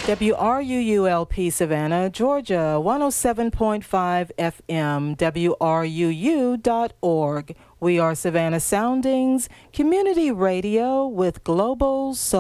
WRUULP Savannah, Georgia, 107.5 FM, WRUU.org. We are Savannah Soundings, community radio with global